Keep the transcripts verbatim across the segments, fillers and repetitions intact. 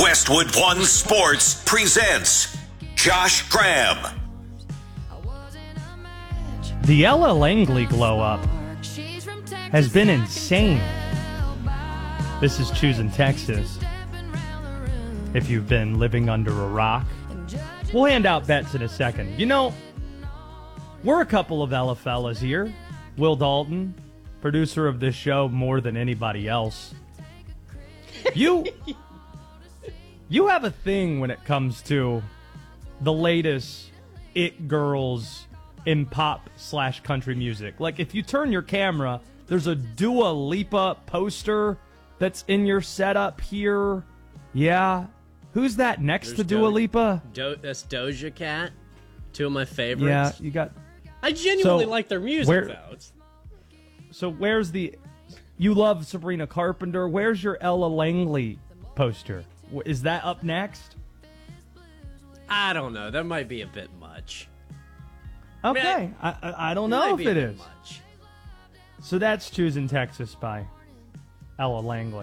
Westwood One Sports presents Josh Graham. The Ella Langley glow-up has been insane. This is Choosing Texas. If you've been living under a rock, we'll hand out bets in a second. You know, we're a couple of Ella fellas here. Will Dalton, producer of this show more than anybody else. You, you have a thing when it comes to the latest it girls in pop slash country music. Like, if you turn your camera, there's a Dua Lipa poster that's in your setup here. Yeah. Who's that next there's to Dua Do- Lipa? Do- that's Doja Cat. Two of my favorites. Yeah, you got... I genuinely so, like their music, where, though. It's... So where's the... You love Sabrina Carpenter. Where's your Ella Langley poster? Is that up next? I don't know. That might be a bit much. Okay. I, mean, I, I, I don't know if it is. Much. So that's Choosing Texas by Ella Langley.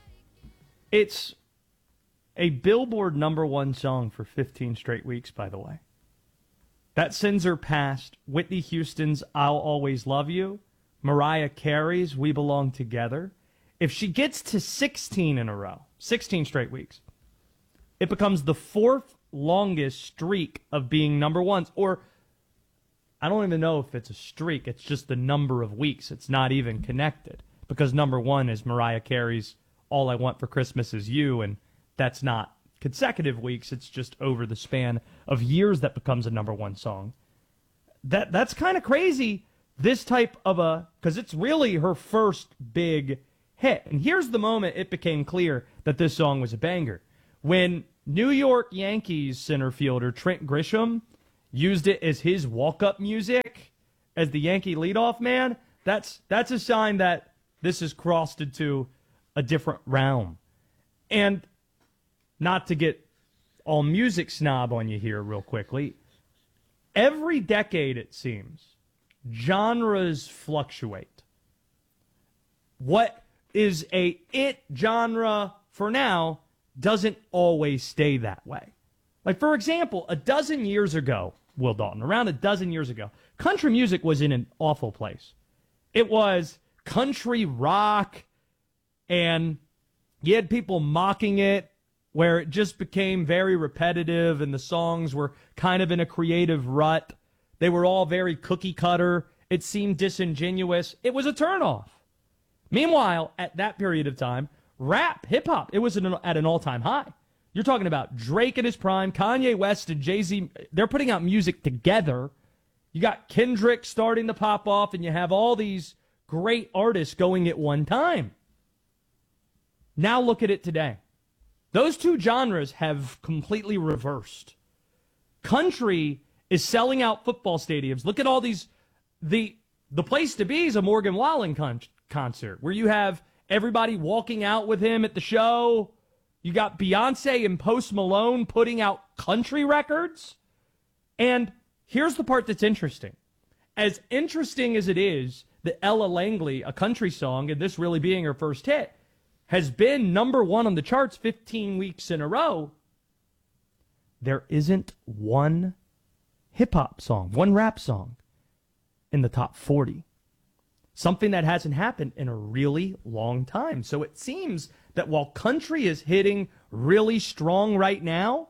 It's a Billboard number one song for fifteen straight weeks, by the way. That sends her past Whitney Houston's I'll Always Love You, Mariah Carey's We Belong Together. If she gets to sixteen in a row, sixteen straight weeks, it becomes the fourth longest streak of being number ones. Or, I don't even know if it's a streak. It's just the number of weeks. It's not even connected. Because number one is Mariah Carey's All I Want for Christmas Is You, and that's not consecutive weeks. It's just over the span of years that becomes a number one song. That That's kind of crazy. This type of a, because it's really her first big hit. And here's the moment it became clear that this song was a banger. When New York Yankees center fielder Trent Grisham used it as his walk-up music as the Yankee leadoff man, that's that's a sign that this has crossed into a different realm. And not to get all music snob on you here real quickly, every decade, it seems, genres fluctuate. What is a it genre for now doesn't always stay that way. Like, for example, a dozen years ago, Will Dalton, around a dozen years ago, country music was in an awful place. It was country rock, and you had people mocking it, where it just became very repetitive, and the songs were kind of in a creative rut. They were all very cookie-cutter. It seemed disingenuous. It was a turnoff. Meanwhile, at that period of time, rap, hip-hop, it was at an all-time high. You're talking about Drake at his prime, Kanye West and Jay-Z. They're putting out music together. You got Kendrick starting to pop off, and you have all these great artists going at one time. Now look at it today. Those two genres have completely reversed. Country is selling out football stadiums. Look at all these. The the place to be is a Morgan Wallen con- concert where you have everybody walking out with him at the show. You got Beyonce and Post Malone putting out country records. And here's the part that's interesting. As interesting as it is that Ella Langley, a country song, and this really being her first hit, has been number one on the charts fifteen weeks in a row, there isn't one hip-hop song, one rap song in the top forty. Something that hasn't happened in a really long time. So it seems that while country is hitting really strong right now,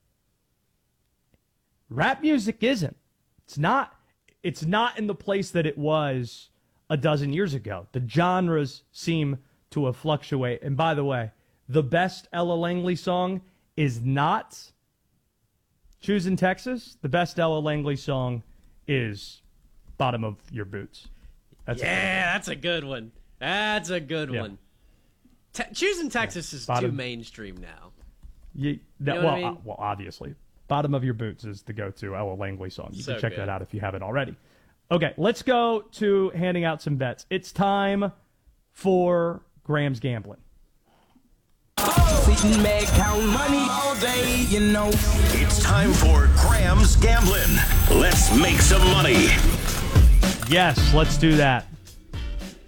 rap music isn't. It's not, it's not in the place that it was a dozen years ago. The genres seem to a fluctuate. And by the way, the best Ella Langley song is not Choosing Texas. The best Ella Langley song is Bottom of Your Boots. That's yeah, a that's a good one. That's a good yeah. one. Te- Choosing Texas yeah. is Bottom. Too mainstream now. You, that, you know well, I mean? uh, well, obviously. Bottom of Your Boots is the go-to Ella Langley song. You so can check good. that out if you haven't already. Okay, let's go to handing out some bets. It's time for Graham's Gambling. Sitting back, count money all day, you know. It's time for Graham's Gambling. Let's make some money. Yes, let's do that.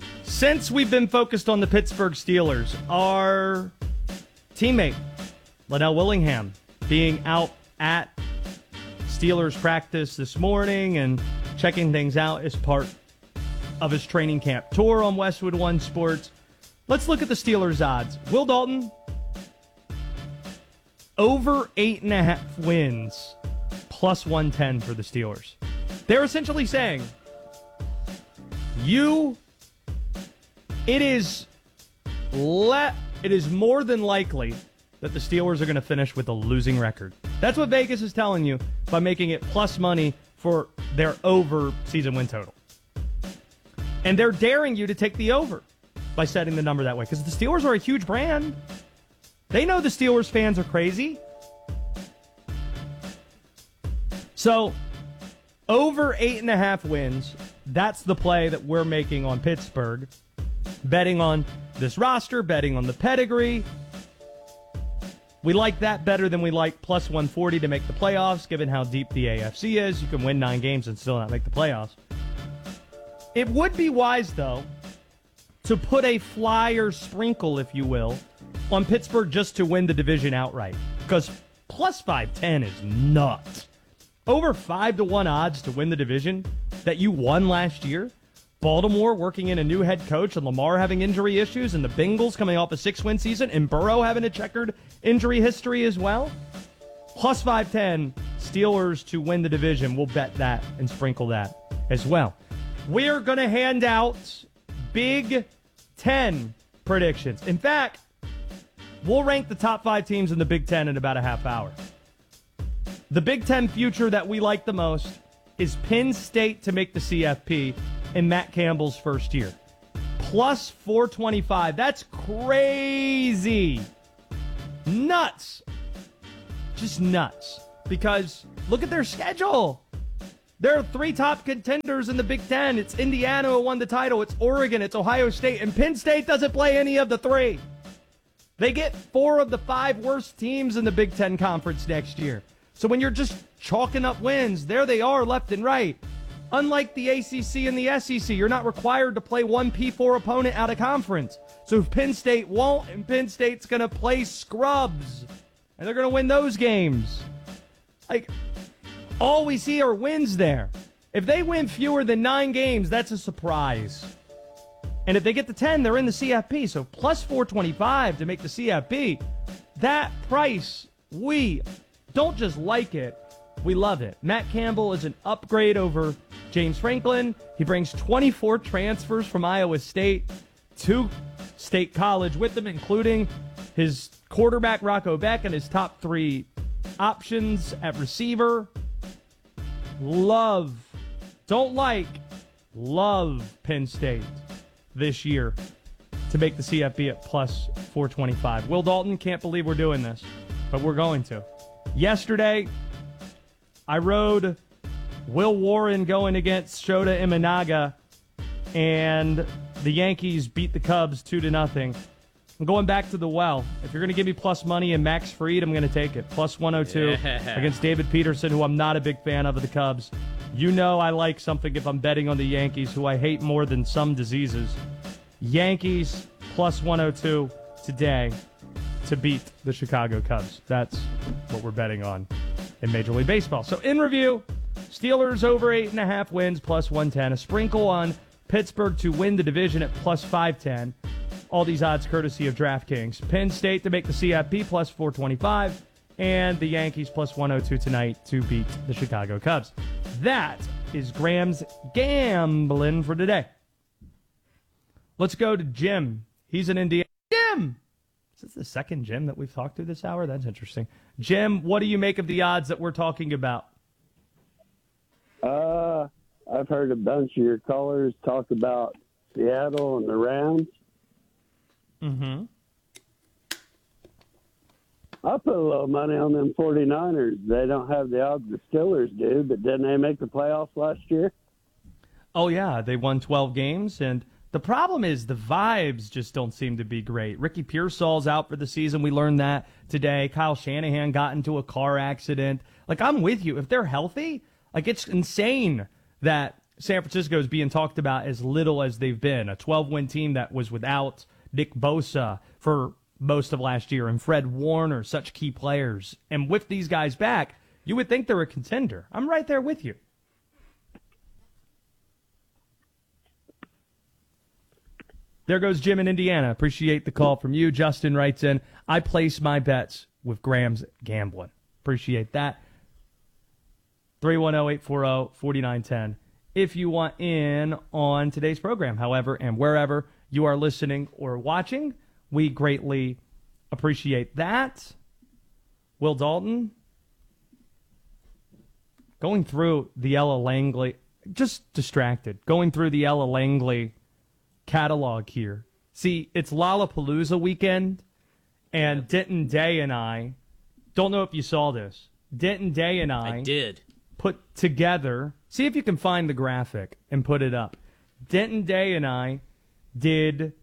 Since we've been focused on the Pittsburgh Steelers, our teammate, Liddell Willingham being out at Steelers practice this morning and checking things out as part of his training camp tour on Westwood One Sports. Let's look at the Steelers odds. Will Dalton, over eight and a half wins, plus one ten for the Steelers. They're essentially saying, you, it is le- it is more than likely that the Steelers are going to finish with a losing record. That's what Vegas is telling you by making it plus money for their over season win total. And they're daring you to take the over by setting the number that way, because the Steelers are a huge brand. They know the Steelers fans are crazy. So, over eight and a half wins, that's the play that we're making on Pittsburgh. Betting on this roster, betting on the pedigree. We like that better than we like plus one forty to make the playoffs, given how deep the A F C is. You can win nine games and still not make the playoffs. It would be wise, though, to put a flyer sprinkle, if you will, on Pittsburgh just to win the division outright. Because plus five ten is nuts. Over five to one odds to win the division that you won last year. Baltimore working in a new head coach and Lamar having injury issues and the Bengals coming off a six-win season and Burrow having a checkered injury history as well. Plus five ten, Steelers to win the division. We'll bet that and sprinkle that as well. We're going to hand out Big Ten predictions. In fact, we'll rank the top five teams in the Big Ten in about a half hour. The Big Ten future that we like the most is Penn State to make the C F P in Matt Campbell's first year. Plus four twenty-five. That's crazy. Nuts. Just nuts. Because look at their schedule. There are three top contenders in the Big Ten. It's Indiana who won the title. It's Oregon. It's Ohio State. And Penn State doesn't play any of the three. They get four of the five worst teams in the Big Ten Conference next year. So when you're just chalking up wins, there they are left and right. Unlike the A C C and the S E C, you're not required to play one P four opponent out of conference. So if Penn State won't, and Penn State's going to play scrubs, and they're going to win those games. Like, all we see are wins there. If they win fewer than nine games, that's a surprise. And if they get to ten, they're in the C F P. So plus four twenty-five to make the C F P. That price, we don't just like it, we love it. Matt Campbell is an upgrade over James Franklin. He brings twenty-four transfers from Iowa State to State College with them, including his quarterback, Rocco Beck, and his top three options at receiver. Love, don't like, love Penn State this year to make the C F P at plus four twenty-five. Will Dalton, can't believe we're doing this, but we're going to. Yesterday, I rode Will Warren going against Shota Imanaga, and the Yankees beat the Cubs two to nothing. I'm going back to the well. If you're going to give me plus money and Max Fried, I'm going to take it. Plus one oh two yeah. against David Peterson, who I'm not a big fan of of the Cubs. You know I like something if I'm betting on the Yankees, who I hate more than some diseases. Yankees plus one oh two today to beat the Chicago Cubs. That's what we're betting on in Major League Baseball. So in review, Steelers over eight and a half wins plus one ten. A sprinkle on Pittsburgh to win the division at plus five ten. All these odds courtesy of DraftKings. Penn State to make the C F P plus four twenty-five. And the Yankees plus one oh two tonight to beat the Chicago Cubs. That is Graham's gambling for today. Let's go to Jim. He's in Indiana. Jim! Is this the second Jim that we've talked to this hour? That's interesting. Jim, what do you make of the odds that we're talking about? Uh, I've heard a bunch of your callers talk about Seattle and the Rams. Mm-hmm. I put a little money on them 49ers. They don't have the odds the Steelers do, but didn't they make the playoffs last year? Oh, yeah. They won twelve games, and the problem is the vibes just don't seem to be great. Ricky Pearsall's out for the season. We learned that today. Kyle Shanahan got into a car accident. Like, I'm with you. If they're healthy, like, it's insane that San Francisco is being talked about as little as they've been. A twelve-win team that was without Nick Bosa for most of last year, and Fred Warner, such key players. And with these guys back, you would think they're a contender. I'm right there with you. There goes Jim in Indiana. Appreciate the call from you. Justin writes in, I place my bets with Graham's Gambling. Appreciate that. three one zero, eight four zero, four nine one zero if you want in on today's program. However, and wherever you are listening or watching, we greatly appreciate that. Will Dalton, going through the Ella Langley, just distracted, going through the Ella Langley catalog here. See, it's Lollapalooza weekend, and Denton Day and I, don't know if you saw this, Denton Day and I, I did. put together, see if you can find the graphic and put it up. Denton Day and I did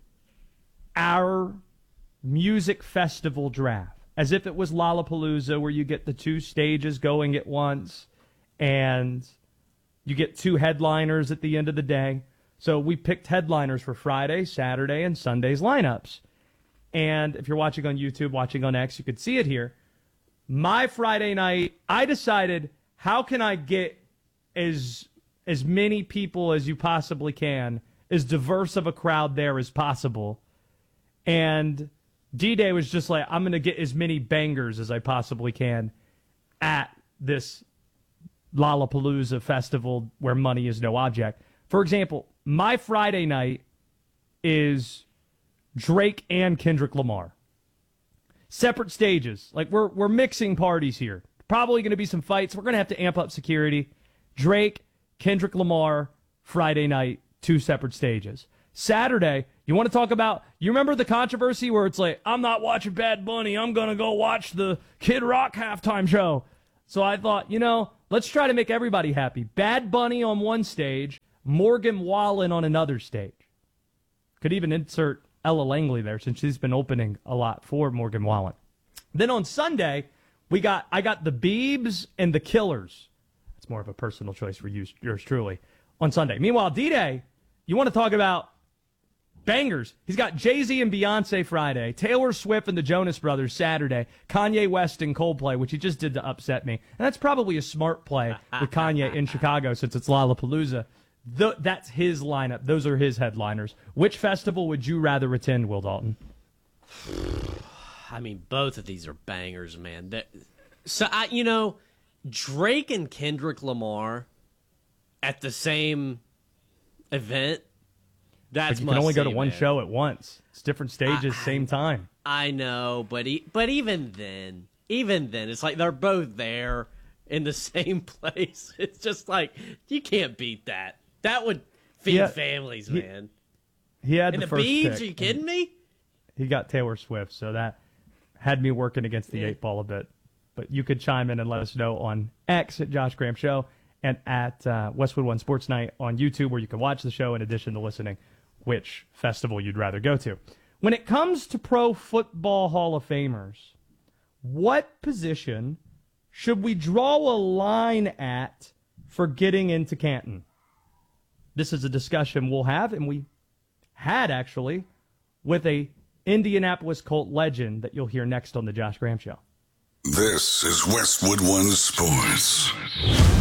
our music festival draft as if it was Lollapalooza, where you get the two stages going at once and you get two headliners at the end of the day. So we picked headliners for Friday, Saturday, and Sunday's lineups. And if you're watching on YouTube, watching on X, you could see it here. My Friday night, I decided, how can I get as as many people as you possibly can, as diverse of a crowd there as possible? And D-Day was just like, I'm going to get as many bangers as I possibly can at this Lollapalooza festival where money is no object. For example, my Friday night is Drake and Kendrick Lamar. Separate stages. Like, we're we're mixing parties here. Probably going to be some fights. We're going to have to amp up security. Drake, Kendrick Lamar, Friday night, two separate stages. Saturday, you want to talk about, you remember the controversy where it's like, I'm not watching Bad Bunny, I'm going to go watch the Kid Rock halftime show. So I thought, you know, let's try to make everybody happy. Bad Bunny on one stage, Morgan Wallen on another stage. Could even insert Ella Langley there, since she's been opening a lot for Morgan Wallen. Then on Sunday, we got I got the Biebs and the Killers. It's more of a personal choice for you, yours truly, on Sunday. Meanwhile, D-Day, you want to talk about bangers. He's got Jay-Z and Beyonce Friday, Taylor Swift and the Jonas Brothers Saturday, Kanye West and Coldplay, which he just did to upset me. And that's probably a smart play with Kanye in Chicago, since it's Lollapalooza. The, that's his lineup. Those are his headliners. Which festival would you rather attend, Will Dalton? I mean, both of these are bangers, man. That, so, I, you know, Drake and Kendrick Lamar at the same event, that's but you can only go to one man. show at once. It's different stages, I, same time. I know, but e- but even then, even then, it's like they're both there in the same place. It's just like, you can't beat that. That would feed yeah, families, he, man. He had and the, the first Biebs, pick. Are you kidding me? He got Taylor Swift, so that had me working against the yeah. eight ball a bit. But you could chime in and let us know on X at Josh Graham Show and at uh, Westwood One Sports Night on YouTube, where you can watch the show in addition to listening, which festival you'd rather go to. When it comes to Pro Football Hall of Famers, what position should we draw a line at for getting into Canton? This is a discussion we'll have, and we had actually, with a Indianapolis Colt legend that you'll hear next on the Josh Graham Show. This is Westwood One Sports.